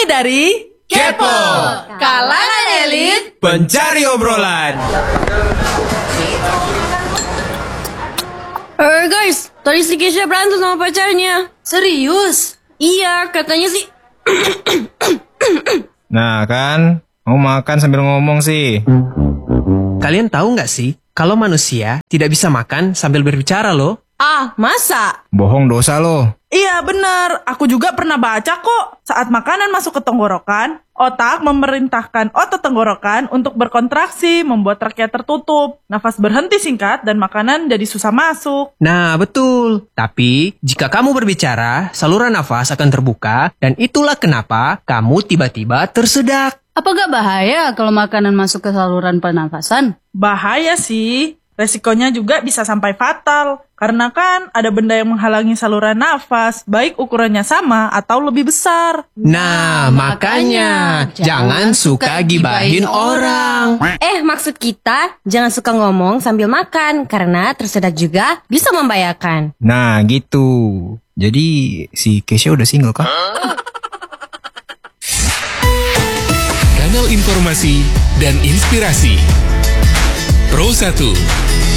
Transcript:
dari Kepo, kalangan elit pencari obrolan. Guys, tadi si Kesha berantem sama pacarnya. Serius? Iya, katanya sih. Nah kan, mau makan sambil ngomong sih. Kalian tahu nggak sih, kalau manusia tidak bisa makan sambil berbicara loh? Ah, masa? Bohong dosa lo. Iya benar, aku juga pernah baca kok. Saat makanan masuk ke tenggorokan, otak memerintahkan otot tenggorokan untuk berkontraksi, membuat trakea tertutup. Nafas berhenti singkat dan makanan jadi susah masuk. Nah, betul. Tapi, jika kamu berbicara, saluran nafas akan terbuka, dan itulah kenapa kamu tiba-tiba tersedak. Apa gak bahaya kalau makanan masuk ke saluran pernafasan? Bahaya sih. Resikonya juga bisa sampai fatal. Karena kan ada benda yang menghalangi saluran nafas, baik ukurannya sama atau lebih besar. Nah, makanya, jangan suka gibahin orang. Maksud kita, jangan suka ngomong sambil makan, karena tersedak juga bisa membahayakan. Nah gitu. Jadi si Kesha udah single kah? Kanal informasi dan inspirasi Pro 1